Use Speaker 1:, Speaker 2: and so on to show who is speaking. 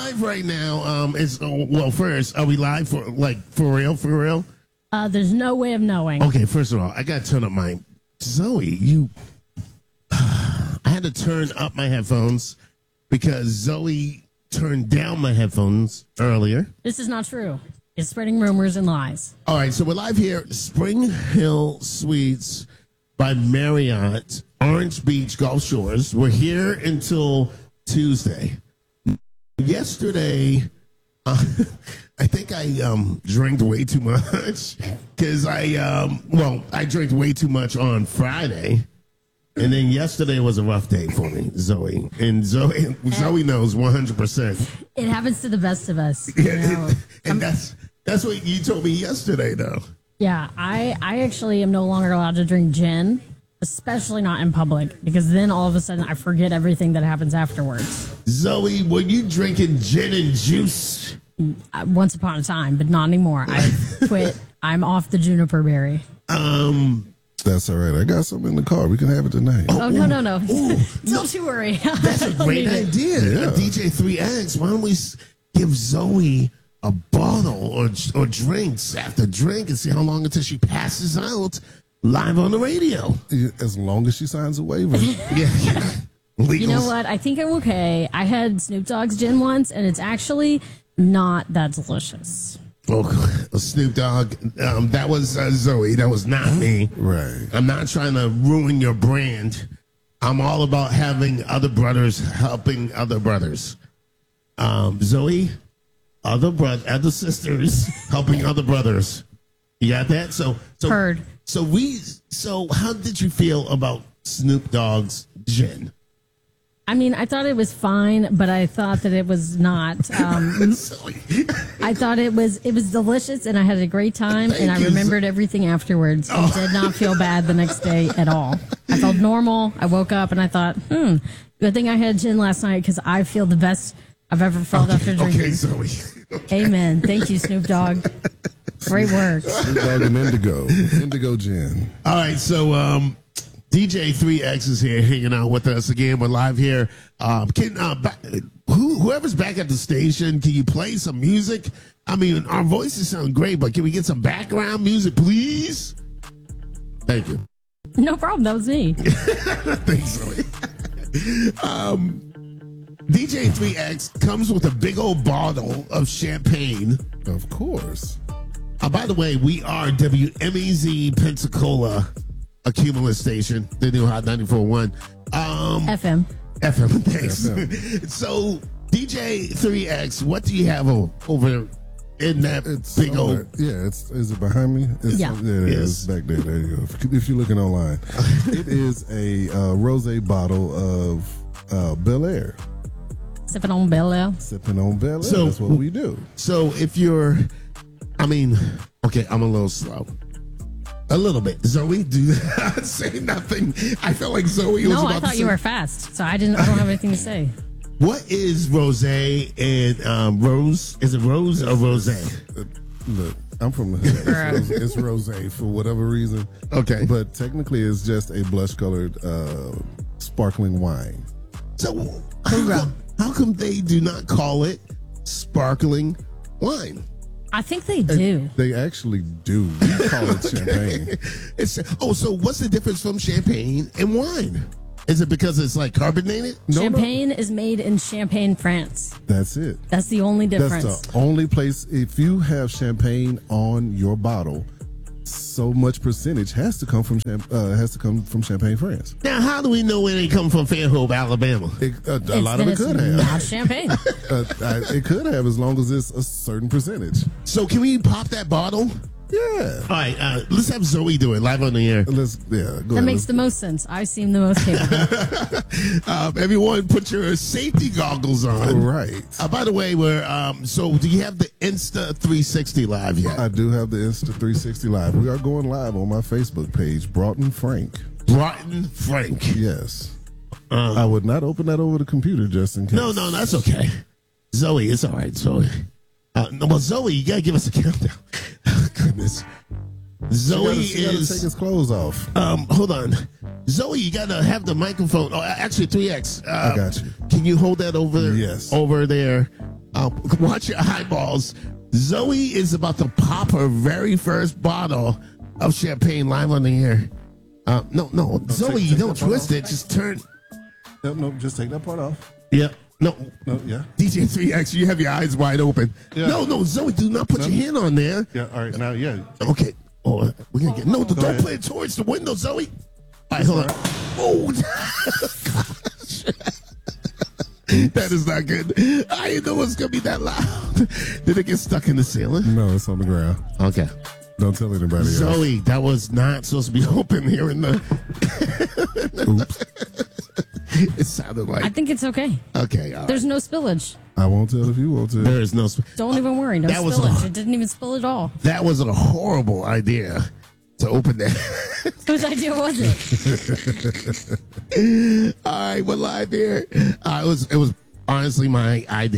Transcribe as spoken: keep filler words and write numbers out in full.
Speaker 1: live right now. Um, it's oh, well, first, are we live for like for real? For real?
Speaker 2: Uh, there's no way of knowing.
Speaker 1: Okay, first of all, I got to turn up my Zoe. You, I had to turn up my headphones because Zoe turned down my headphones earlier.
Speaker 2: This is not true. It's spreading rumors and lies.
Speaker 1: All right, so we're live here, Spring Hill Suites by Marriott, Orange Beach, Gulf Shores. We're here until Tuesday. Yesterday, uh, I think I um, drank way too much because I, um, well, I drank way too much on Friday. And then yesterday was a rough day for me, Zoe. And Zoe Zoe knows one hundred percent.
Speaker 2: It happens to the best of us.
Speaker 1: Yeah,
Speaker 2: You know?
Speaker 1: and, and that's that's what you told me yesterday, though.
Speaker 2: Yeah, I, I actually am no longer allowed to drink gin, especially not in public, because then all of a sudden I forget everything that happens afterwards.
Speaker 1: Zoe, were you drinking gin and juice?
Speaker 2: Uh, once upon a time, but not anymore. I quit. I'm off the juniper berry.
Speaker 1: Um,
Speaker 3: That's all right. I got something in the car. We can have it tonight.
Speaker 2: Oh, no, no, no. Don't you worry.
Speaker 1: That's a great idea.
Speaker 3: Yeah.
Speaker 1: D J three X, why don't we s- give Zoe a bottle or or drinks after drink and see how long until she passes out live on the radio?
Speaker 3: As long as she signs a waiver.
Speaker 1: Yeah.
Speaker 2: You know what? I think I'm okay. I had Snoop Dogg's gin once, and it's actually not that delicious.
Speaker 1: Oh, Snoop Dogg, um, that was uh, Zoe. That was not me.
Speaker 3: Right.
Speaker 1: I'm not trying to ruin your brand. I'm all about having other brothers helping other brothers. Um, Zoe, other bro- other sisters helping other brothers. You got that? So, so
Speaker 2: Heard.
Speaker 1: So we. So how did you feel about Snoop Dogg's gin?
Speaker 2: I mean, I thought it was fine, but I thought that it was not. Um,
Speaker 1: Zoe.
Speaker 2: I thought it was it was delicious, and I had a great time, and I
Speaker 1: Thank you.
Speaker 2: remembered everything afterwards, and did not feel bad the next day at all. I felt normal. I woke up, and I thought, hmm, good thing I had gin last night, because I feel the best I've ever felt after drinking.
Speaker 1: Okay, Zoe.
Speaker 2: Amen. Thank you, Snoop Dogg. Great work.
Speaker 3: Snoop Dogg and Indigo. Indigo Gin.
Speaker 1: All right, so um, D J three X is here hanging out with us again. We're live here. Um, can uh, ba- who, whoever's back at the station, can you play some music? I mean, our voices sound great, but can we get some background music, please? Thank you.
Speaker 2: No problem. That was me.
Speaker 1: Thanks, Zoe. um, D J three X comes with a big old bottle of champagne.
Speaker 3: Of course.
Speaker 1: Uh, by the way, we are W M E Z Pensacola, a Cumulus station, the new Hot ninety-four point one. Um,
Speaker 2: F M.
Speaker 1: F M, thanks.
Speaker 3: F M.
Speaker 1: So, D J three X, what do you have o- over in that
Speaker 3: It's
Speaker 1: big
Speaker 3: on
Speaker 1: old...
Speaker 3: there. Yeah, it's is it behind me? It's,
Speaker 2: Yeah.
Speaker 3: There it
Speaker 1: Yes.
Speaker 3: is. Back there. There you go. If, if you're looking online. It is a uh, rosé bottle of uh, Bel Air.
Speaker 2: Sipping on Bel Air.
Speaker 3: Sipping on Bel Air.
Speaker 1: So-
Speaker 3: That's what we do.
Speaker 1: So, if you're... I mean, okay, I'm a little slow. A little bit. Zoe, do not say nothing. I felt like Zoe was
Speaker 2: No,
Speaker 1: about
Speaker 2: I
Speaker 1: to
Speaker 2: thought
Speaker 1: say...
Speaker 2: you were fast, so I didn't. I don't have anything to say.
Speaker 1: What is rosé and um, rose? Is it rose or rosé?
Speaker 3: Uh, look, I'm from the hood. It's, it's rosé for whatever reason.
Speaker 1: Okay.
Speaker 3: But technically, it's just a blush-colored uh, sparkling wine.
Speaker 1: So how come, how come they do not call it sparkling wine?
Speaker 2: I think they do.
Speaker 3: They actually do. We call it champagne.
Speaker 1: It's oh, so what's the difference from champagne and wine? Is it because it's like carbonated?
Speaker 3: No, no,
Speaker 2: Champagne is made in Champagne, France.
Speaker 3: that's it.
Speaker 2: That's the only difference.
Speaker 3: That's the only place. If you have champagne on your bottle, so much percentage has to come from champ- uh, has to come from Champagne, France.
Speaker 1: Now, how do we know when they come from Fairhope, Alabama?
Speaker 3: It, uh, a
Speaker 2: It's-
Speaker 3: lot of
Speaker 2: then
Speaker 3: it
Speaker 2: it's
Speaker 3: could have.
Speaker 2: not champagne.
Speaker 3: Uh, I, it could have, as long as it's a certain percentage.
Speaker 1: So can we pop that bottle?
Speaker 3: Yeah.
Speaker 1: All right, uh, let's have Zoe do it live on the air.
Speaker 3: Let's. Yeah. Go
Speaker 2: That
Speaker 3: ahead.
Speaker 2: makes
Speaker 3: Let's-
Speaker 2: the most sense. I seem the most capable.
Speaker 1: Um, everyone, put your safety goggles on.
Speaker 3: Right.
Speaker 1: Uh, by the way, we're um, so do you have the Insta three sixty live yet?
Speaker 3: I do have the Insta three sixty live. We are going live on my Facebook page, Broughton Frank.
Speaker 1: Broughton Frank.
Speaker 3: Yes. I would not open that over the computer just in case.
Speaker 1: No, no, that's okay. Zoe, it's all right, Zoe. Uh, no, well, Zoe, you gotta give us a countdown. Oh, goodness. Zoe
Speaker 3: He gotta, he gotta
Speaker 1: is.
Speaker 3: take his clothes off.
Speaker 1: Um, hold on, Zoe, you gotta have the microphone. Oh, actually, three X. Uh,
Speaker 3: I got you.
Speaker 1: Can you hold that over?
Speaker 3: Yes.
Speaker 1: Over there. Um, watch your eyeballs. Zoe is about to pop her very first bottle of champagne live on the air. Uh, no, no, Zoe,
Speaker 3: take-
Speaker 1: you
Speaker 3: take
Speaker 1: don't
Speaker 3: that part
Speaker 1: twist
Speaker 3: off.
Speaker 1: it. Just turn.
Speaker 3: No, no, just take that part off.
Speaker 1: Yeah. No.
Speaker 3: No, yeah.
Speaker 1: D J three X, you have your eyes wide open.
Speaker 3: Yeah.
Speaker 1: No, no, Zoe, do not put
Speaker 3: No.
Speaker 1: your hand on there.
Speaker 3: Yeah, all right, now, yeah.
Speaker 1: Okay. Oh, we're gonna get no. Don't
Speaker 3: ahead.
Speaker 1: play it towards the window, Zoe. All right, hold on. Oh, gosh. That is not good. I didn't know it was gonna be that loud. Did it get stuck in the ceiling?
Speaker 3: No, it's on the ground.
Speaker 1: Okay.
Speaker 3: Don't tell anybody else.
Speaker 1: Zoe, that was not supposed to be open here in the.
Speaker 3: Oops.
Speaker 1: It sounded
Speaker 2: I
Speaker 1: like.
Speaker 2: think it's okay.
Speaker 1: Okay. All right.
Speaker 2: There's no spillage.
Speaker 3: I won't tell if you want to.
Speaker 1: There is no. sp-
Speaker 2: Don't even worry. No
Speaker 1: That was
Speaker 2: spillage.
Speaker 1: a-
Speaker 2: It didn't even spill at all.
Speaker 1: That was a horrible idea to open that.
Speaker 2: Whose idea was it?
Speaker 1: All right, we're live here. Uh, it was. It was honestly my idea.